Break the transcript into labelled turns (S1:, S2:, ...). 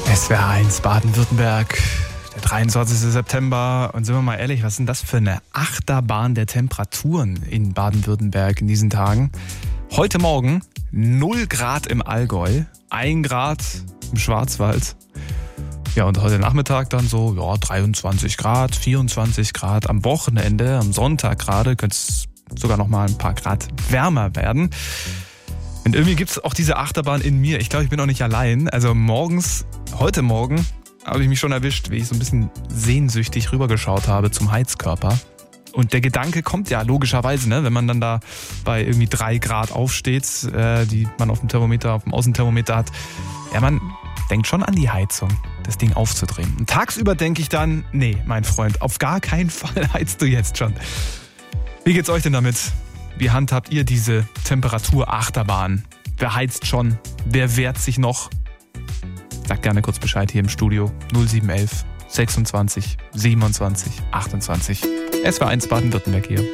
S1: SWR 1 Baden-Württemberg, der 23. September. Und sind wir mal ehrlich, was ist denn das für eine Achterbahn der Temperaturen in Baden-Württemberg in diesen Tagen? Heute Morgen 0 Grad im Allgäu, 1 Grad im Schwarzwald. Ja, und heute Nachmittag dann so 23 Grad, 24 Grad. Am Wochenende, am Sonntag gerade, könnte es sogar noch mal ein paar Grad wärmer werden. Und irgendwie gibt es auch diese Achterbahn in mir. Ich glaube, ich bin auch nicht allein. Also heute Morgen, habe ich mich schon erwischt, wie ich so ein bisschen sehnsüchtig rübergeschaut habe zum Heizkörper. Und der Gedanke kommt ja logischerweise, ne, wenn man dann da bei irgendwie 3 Grad aufsteht, die man auf dem Außenthermometer hat. Ja, man denkt schon an die Heizung, das Ding aufzudrehen. Und tagsüber denke ich dann, nee, mein Freund, auf gar keinen Fall heizt du jetzt schon. Wie geht's euch denn damit? Wie handhabt ihr diese Temperaturachterbahn? Wer heizt schon? Wer wehrt sich noch? Sagt gerne kurz Bescheid hier im Studio. 0711 26 27 28. SWR 1 Baden-Württemberg hier.